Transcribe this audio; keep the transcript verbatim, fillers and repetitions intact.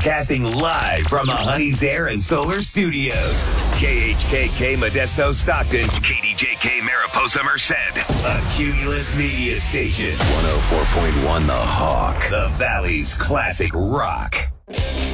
Broadcasting live from the Honey's Air and Solar Studios. K H K K Modesto Stockton. K D J K Mariposa Merced. A Cumulus Media Station. one oh four point one The Hawk. The Valley's classic rock.